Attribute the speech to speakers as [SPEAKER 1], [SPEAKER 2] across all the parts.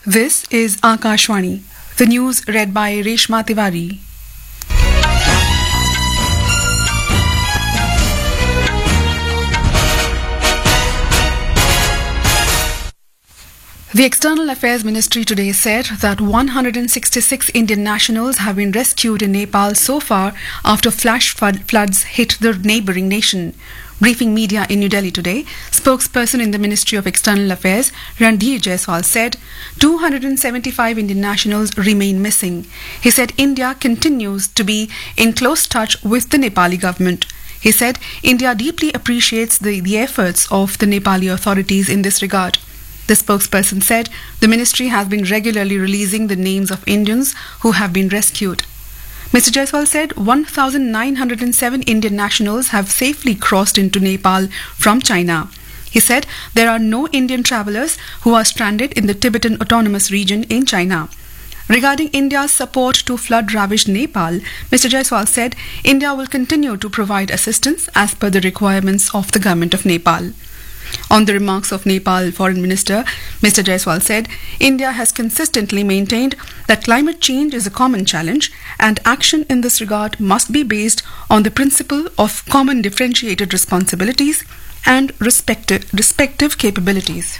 [SPEAKER 1] This is Akashwani. The news read by Reshma Tiwari. The External Affairs Ministry today said that 166 Indian nationals have been rescued in Nepal so far after flash floods hit the neighbouring nation. Briefing media in New Delhi today, spokesperson in the Ministry of External Affairs, Randhir Jaiswal, said 275 Indian nationals remain missing. He said India continues to be in close touch with the Nepali government. He said India deeply appreciates the efforts of the Nepali authorities in this regard. The spokesperson said the ministry has been regularly releasing the names of Indians who have been rescued. Mr. Jaiswal said 1,907 Indian nationals have safely crossed into Nepal from China. He said there are no Indian travellers who are stranded in the Tibetan Autonomous Region in China. Regarding India's support to flood-ravaged Nepal, Mr. Jaiswal said India will continue to provide assistance as per the requirements of the government of Nepal. On the remarks of Nepal Foreign Minister, Mr. Jaiswal said India has consistently maintained that climate change is a common challenge and action in this regard must be based on the principle of common differentiated responsibilities and respective capabilities.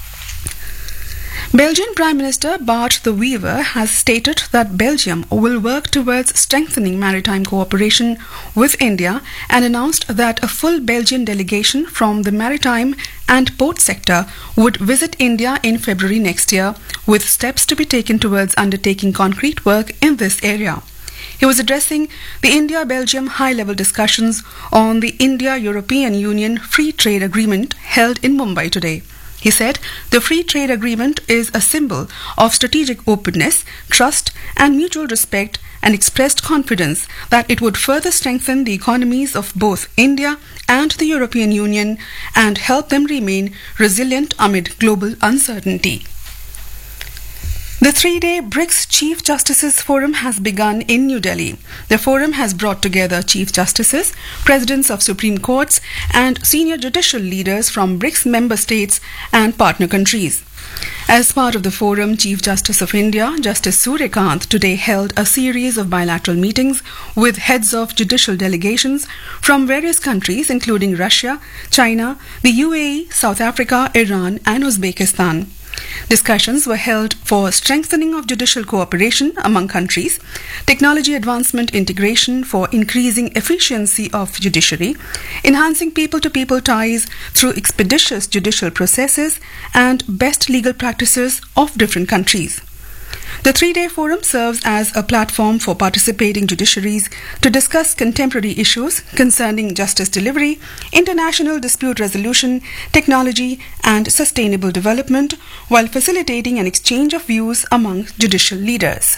[SPEAKER 1] Belgian Prime Minister Bart de Wever has stated that Belgium will work towards strengthening maritime cooperation with India and announced that a full Belgian delegation from the maritime and port sector would visit India in February next year, with steps to be taken towards undertaking concrete work in this area. He was addressing the India-Belgium high-level discussions on the India-European Union Free Trade Agreement held in Mumbai today. He said the free trade agreement is a symbol of strategic openness, trust and mutual respect, and expressed confidence that it would further strengthen the economies of both India and the European Union and help them remain resilient amid global uncertainty. The three-day BRICS Chief Justices Forum has begun in New Delhi. The forum has brought together Chief Justices, Presidents of Supreme Courts and senior judicial leaders from BRICS member states and partner countries. As part of the forum, Chief Justice of India, Justice Suryakant, today held a series of bilateral meetings with heads of judicial delegations from various countries including Russia, China, the UAE, South Africa, Iran and Uzbekistan. Discussions were held for strengthening of judicial cooperation among countries, technology advancement integration for increasing efficiency of judiciary, enhancing people-to-people ties through expeditious judicial processes, and best legal practices of different countries. The three-day forum serves as a platform for participating judiciaries to discuss contemporary issues concerning justice delivery, international dispute resolution, technology and sustainable development, while facilitating an exchange of views among judicial leaders.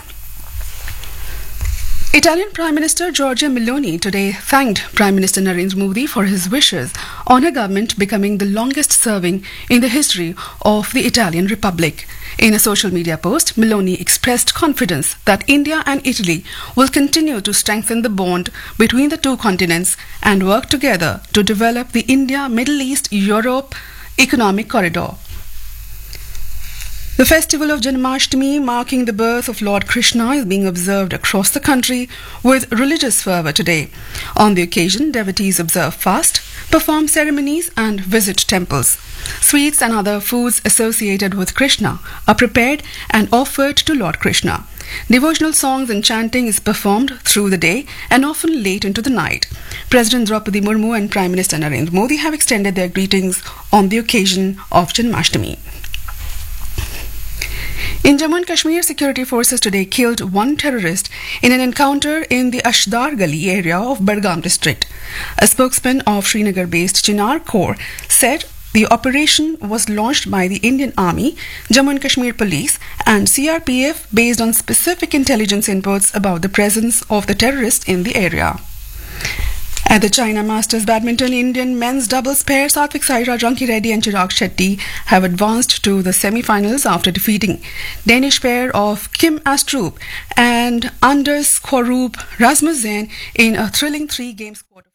[SPEAKER 1] Italian Prime Minister Giorgia Meloni today thanked Prime Minister Narendra Modi for his wishes on her government becoming the longest serving in the history of the Italian Republic. In a social media post, Meloni expressed confidence that India and Italy will continue to strengthen the bond between the two continents and work together to develop the India-Middle East-Europe economic corridor. The festival of Janmashtami, marking the birth of Lord Krishna, is being observed across the country with religious fervour today. On the occasion, devotees observe fast, perform ceremonies and visit temples. Sweets and other foods associated with Krishna are prepared and offered to Lord Krishna. Devotional songs and chanting is performed through the day and often late into the night. President Draupadi Murmu and Prime Minister Narendra Modi have extended their greetings on the occasion of Janmashtami. In Jammu and Kashmir, security forces today killed one terrorist in an encounter in the Ashdar Gali area of Budgam district. A spokesman of Srinagar-based Chinar Corps said the operation was launched by the Indian Army, Jammu and Kashmir Police and CRPF based on specific intelligence inputs about the presence of the terrorist in the area. At the China Masters Badminton, Indian men's doubles pair Satvik Sairaj, Ranki Reddy and Chirag Shetty have advanced to the semi-finals after defeating Danish pair of Kim Astrup and Anders Skorup Rasmussen in a thrilling 3-game quarter.